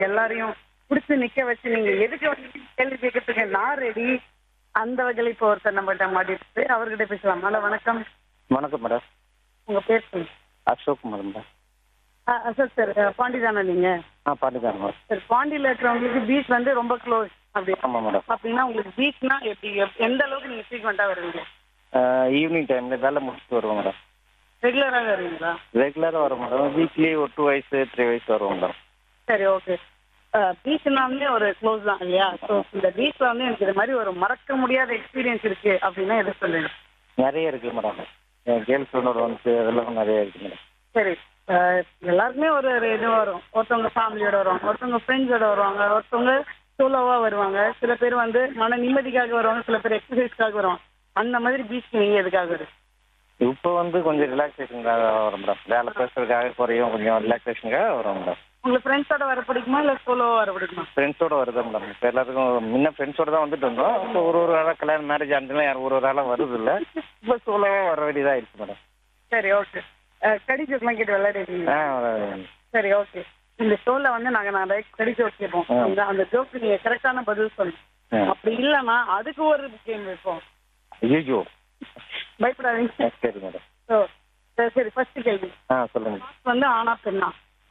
எல்லாரையும் புடிச்சு நிக்க வச்சு நீங்க எதுக்கு வந்து கேள்வி கேட்கறதுக்கு நான் ரெடி. அந்த வகையில இப்போ ஒருத்தர் நம்மகிட்ட மாட்டிட்டு அவர்கிட்ட பேசலாம். ஹலோ, வணக்கம். வணக்கம் மேடம். உங்க பேர் சொல்லுங்க. Ashok Kumar madam. Sir sir Pandi தானே நீங்க? பாண்டிதான் மேடம். சார், பாண்டியில இருக்கிறவங்களுக்கு பீச் வந்து ரொம்ப க்ளோஸ் அப்படி. ஆமாம் மேடம். அப்படின்னா உங்களுக்கு பீச்னா எப்படி எந்த அளவுக்கு நீங்க ஃப்ரீக்வெண்டா வருவீங்க? ஈவினிங் டைமில் வேலை முடிச்சுட்டு வருவோம் மேடம். ரெகுலராக வருவீங்களா? ரெகுலராக வரும் மேடம். வீக்லி ஒரு 2 வயசு 3 வயசு வருவோம் மேடம். சரி, ஓகே. பீச்னாலே ஒரு க்ளோஸ் தான் இல்லையா? ஸோ இந்த பீச்ல வந்து எனக்கு இது மாதிரி ஒரு மறக்க முடியாத எக்ஸ்பீரியன்ஸ் இருக்கு அப்படின்னா எது சொல்லுங்க? நிறைய இருக்குது மேடம். கேர்ள் ஃப்ரெண்டோட வந்து அதெல்லாம் நிறைய இருக்குது மேடம். சரி, எல்லாருக்குமே ஒரு ஒரு இது வரும். ஒருத்தவங்க ஃபேமிலியோட வருவாங்க, ஒருத்தவங்க ஃப்ரெண்ட்ஸோட வருவாங்க, ஒருத்தவங்க சோலோவா வருவாங்க, சில பேர் வந்து மன நிம்மதிக்காக வருவாங்க, சில பேர் எக்ஸசைஸ்க்காக வருவாங்க. அந்த மாதிரி பீச் நீங்க எதுக்காக வருது? இப்போ வந்து கொஞ்சம் ரிலாக்ஸேஷனுக்காக வரும் மேடம். வேலை பேசுறதுக்காக குறையும், கொஞ்சம் ரிலாக்ஸேஷனுக்காக வரும் மேடம். உங்களுக்கு ஃப்ரெண்ட்ஸோட வர பிடிக்குமா இல்லை சோலோவா வர பிடிக்குமா? ஃப்ரெண்ட்ஸோட வருது மேடம். இப்போ எல்லாத்துக்கும் முன்ன ஃப்ரெண்ட்ஸோட தான் வந்துட்டு இருந்தோம். இப்போ ஒரு ஆளாக கல்யாணம் மேரேஜ் ஆனதுலாம் யாரும் ஒரு ஆளாக வருது இல்லை. இப்போ சோலோவாக வர வேண்டியதாக இருக்குது மேடம். சரி, ஓகே. கடி ஜோக்லாம் கேட்டு விளையாடுறீங்க? சரி, ஓகே. இந்த ஷோல வந்து நாங்க நிறைய கடி ஜோக் கேட்போம். அந்த ஜோக்கு நீங்க கரெக்டான பதில் சொல்லணும். அப்படி இல்லைன்னா அதுக்கு ஒரு கேம் வைப்போம். ஐயோ, பயப்படாதீங்க. சரி மேடம். சரி, ஃபர்ஸ்ட் கேள்வி. சொல்லுங்க. வந்து ஆனா பெண்ணா?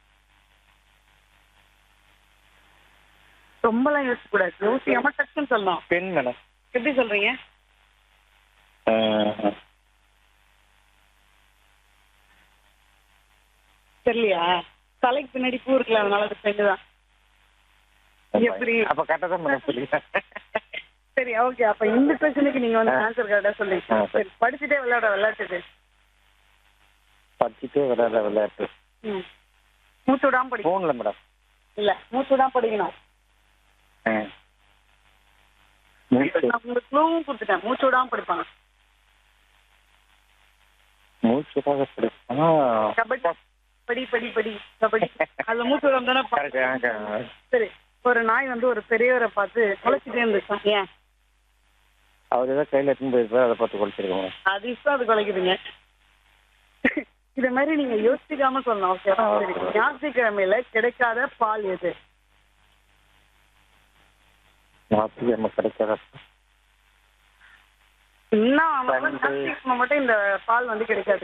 ரொம்பலாம் யோசிக்க கூடாது, யோசிக்காம டக்குன்னு சொல்லணும். பெண் மேடம். எப்படி சொல்றீங்க? தெரியலையா? தலைக்கு பின்னாடி பூ இருக்குல்ல, அதனால அது பெண்ணு தான். எப்படி? அப்ப கரெக்டா தான் மேடம் சொல்லுங்க. சரி, ஓகே. அப்ப இந்த கொஸ்டினுக்கு நீங்க வந்து ஆன்சர் கரெக்டா சொல்லிருக்கீங்க. சரி, படிச்சுட்டே விளையாட விளையாட்டுது. படிச்சுட்டே விளையாட விளையாட்டு. மூச்சு விடாம படிக்கணும். போன்ல மேடம். இல்ல, மூச்சு விடாம படிக்கணும். நான் உங்களுக்கு க்ளூவும் கொடுத்துட்டேன். மூச்சு விடாம படிப்பாங்க. மூச்சுக்காக படிப்பா. கபடி. படி படி படி கபடி. அதுல மூச்சு விடாம தானே. சரி, ஒரு நாய் வந்து ஒரு பெரியவரை பார்த்து குலைச்சிட்டே இருந்துச்சான். ஏன்? அவர் ஏதாவது கையில எடுத்துன்னு போயிருப்பாரு, அதை பார்த்து குலைச்சிருக்கோங்க. அது இஷ்டம், அது குலைக்குதுங்க. இது மாதிரி நீங்க யோசிக்காம சொல்லணும். ஓகேவா? சரி, ஞாயிற்றுக்கிழமையில கிடைக்காத பால் எது? ஞாயிற்றுக்கிழமை கிடைக்காத இன்னும் ஞாயிற்றுக்கிழமை மட்டும் இந்த பால் வந்து கிடைக்காது.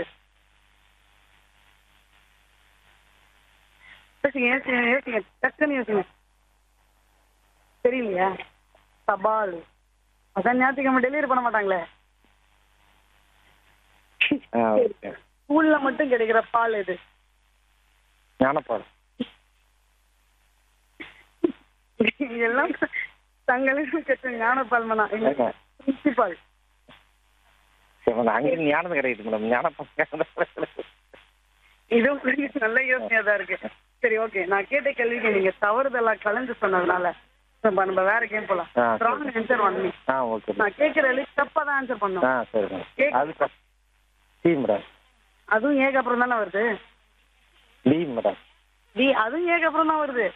யோசிங்க, டக்குன்னு யோசிங்க. தெரியலையா? தபால். அதான் ஞாயிற்றுக்கிழமை டெலிவரி பண்ண மாட்டாங்களே. ஸ்கூல்ல மட்டும் கிடைக்கிற பால் எது? ஞானப்பால். எல்லாம் தங்களுக்கு கெட்ட ஞானப்பால் மனா பிரின்சிபால். அங்கே ஞானம் கிடைக்குது மேடம். ஞானப்பால் இதுவும் நல்ல யோசனையா தான் இருக்கு. சரி, ஓகே. நான் கேட்ட கேள்விக்கு நீங்க தவறுதெல்லாம் கலந்து சொன்னதுனால நம்ம வேற கேம் போலாம். Wrong answer only. ஓகே. நான் கேட்கிற தப்பா தான் ஆன்சர் பண்ணோம். சரி மேடம். C madam. அதுவும் ஏக்கு அப்புறம் தானே வருது. D madam. டி, அதுவும் ஏக்கு அப்புறம் தான் வருது.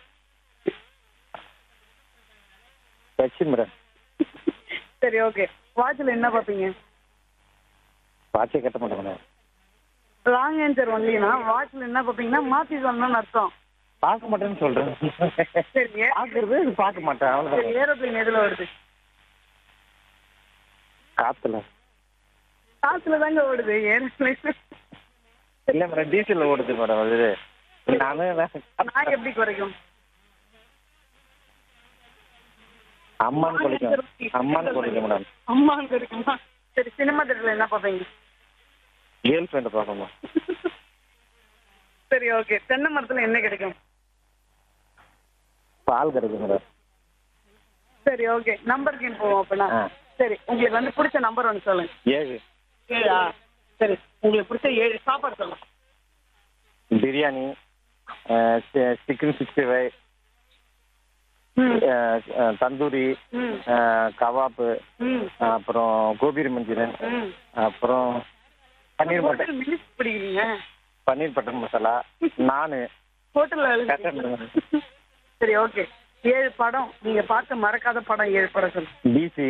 H madam. சரி, ஓகே. வாட்ச்ல என்ன பார்ப்பீங்க? வாட்சே கட்ட மாட்டேன் மேடம். ராங் ஆன்சர் ஒன்லினா வாட்ச்ல என்ன பார்ப்பீங்கன்னா மாத்தி சொல்லணும்னு அர்த்தம். பார்க்க மாட்டேன்னு சொல்றேன். சரி, பார்க்கறது பார்க்க மாட்டேன். அவ்வளவுதான். ஏரோப்ளேன் எதுல வருது? காத்துல. காத்துல தாங்க ஓடுது ஏரோப்ளேன். இல்ல மேடம், டீசல்ல ஓடுது மேடம். அது நான் எப்படி குறைக்கும்? அம்மான்னு குறைக்கும். அம்மான்னு குறைக்கும் மேடம். அம்மான்னு இருக்குமா? சரி, சினிமா தேட்டர்ல என்ன பார்ப்பீங்க? கேர்ள் ஃப்ரெண்ட் பார்க்கணுமா? சரி, ஓகே. தென்னை மரத்துல என்ன கிடைக்கும்? பால் கிடைக்கும் மேடம். சரி, ஓகே. நம்பர் கேம் போவோம் அப்படின்னா. சரி, உங்களுக்கு வந்து பிடிச்ச நம்பர் ஒன்று சொல்லுங்க. 7. 7ஆ? சரி, உங்களுக்கு பிடிச்ச 7 சாப்பாடு சொல்லுங்க. பிரியாணி, சிக்கன் 65, தந்தூரி, கவாப்பு, அப்புறம் கோபி மஞ்சூரியன், அப்புறம் பன்னீர் பட்டர். பிடிக்கிறீங்க? பன்னீர் பட்டர் மசாலா, நானு ஹோட்டல்ல. சரி, ஓகே. 7 படம் நீங்க பார்த்து மறக்காத படம் 7 படம் சொல்லுங்க. டிசி,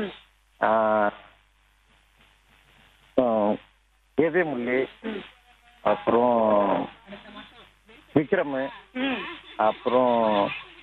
ஏதே முள்ளி, அப்புறம் விக்ரம், அப்புறம்